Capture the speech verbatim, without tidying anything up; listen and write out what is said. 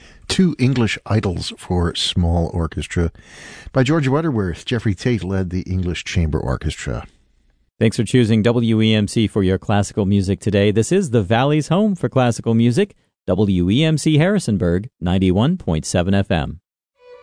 Two English Idols for Small Orchestra by George Butterworth. Jeffrey Tate led the English Chamber Orchestra. Thanks for choosing W E M C for your classical music today. This is the Valley's home for classical music, W E M C Harrisonburg, ninety-one point seven F M.